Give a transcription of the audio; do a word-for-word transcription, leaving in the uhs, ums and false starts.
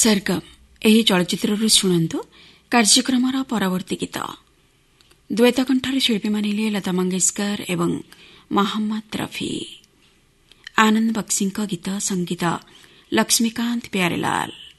सरगम ଏହି ଚଳଚ୍ଚିତ୍ରରୁ ଶୁଣନ୍ତୁ କାର୍ଯ୍ୟକ୍ରମର ପରବର୍ତ୍ତୀ ଗୀତ। ଦ୍ୱୈତକଣ୍ଠରେ ଶିଳ୍ପୀମାନେ ହେଲେ ଲତା ମଙ୍ଗେଶକର ଏବଂ ମହମ୍ମଦ ରଫି। ଆନନ୍ଦ ବକ୍ସିଙ୍କ ଗୀତ, ସଙ୍ଗୀତ ଲକ୍ଷ୍ମୀକାନ୍ତ ପ୍ୟାରେଲାଲ।